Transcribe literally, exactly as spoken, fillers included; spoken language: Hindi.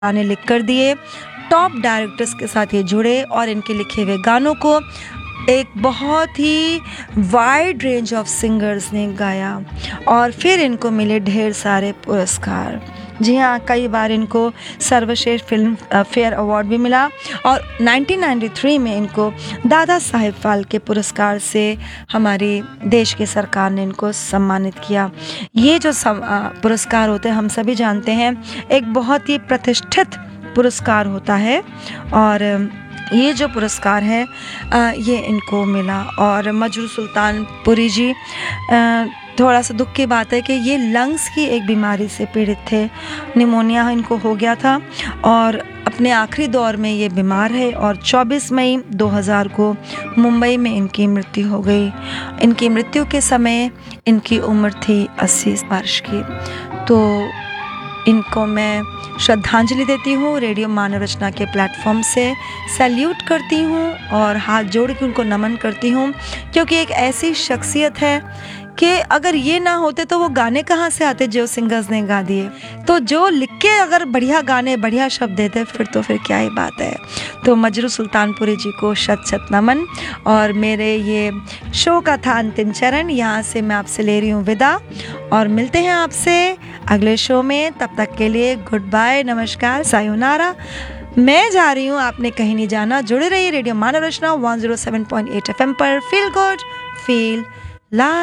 गाने लिख कर दिए, टॉप डायरेक्टर्स के साथ ये जुड़े और इनके लिखे हुए गानों को एक बहुत ही वाइड रेंज ऑफ सिंगर्स ने गाया और फिर इनको मिले ढेर सारे पुरस्कार। जी हाँ, कई बार इनको सर्वश्रेष्ठ फिल्म फेयर अवार्ड भी मिला और नाइनटीन नाइंटी थ्री में इनको दादा साहेब फाल्के पुरस्कार से हमारी देश की सरकार ने इनको सम्मानित किया। ये जो सम, पुरस्कार होते हैं हम सभी जानते हैं, एक बहुत ही प्रतिष्ठित पुरस्कार होता है और ये जो पुरस्कार है ये इनको मिला। और मजरू सुल्तानपुरी जी, थोड़ा सा दुख की बात है कि ये लंग्स की एक बीमारी से पीड़ित थे, निमोनिया इनको हो गया था और अपने आखिरी दौर में ये बीमार है और चौबीस मई दो हज़ार को मुंबई में इनकी मृत्यु हो गई। इनकी मृत्यु के समय इनकी उम्र थी अस्सी वर्ष की। तो इनको मैं श्रद्धांजलि देती हूँ, रेडियो मानव रचना के प्लेटफॉर्म से सैल्यूट करती हूँ और हाथ जोड़ के उनको नमन करती हूँ, क्योंकि एक ऐसी शख्सियत है कि अगर ये ना होते तो वो गाने कहाँ से आते जो सिंगर्स ने गा दिए। तो जो लिख के अगर बढ़िया गाने बढ़िया शब्द देते फिर तो फिर क्या ही बात है। तो मजरू सुल्तानपुरी जी को शत शत नमन। और मेरे ये शो का था अंतिम चरण, यहाँ से मैं आपसे ले रही हूँ विदा और मिलते हैं आपसे अगले शो में। तब तक के लिए गुड बाय, नमस्कार, सायोनारा। मैं जा रही हूँ, आपने कहीं नहीं जाना। जुड़े रहिए रेडियो मानव रचना one zero seven point eight F M पर। Feel good, feel live.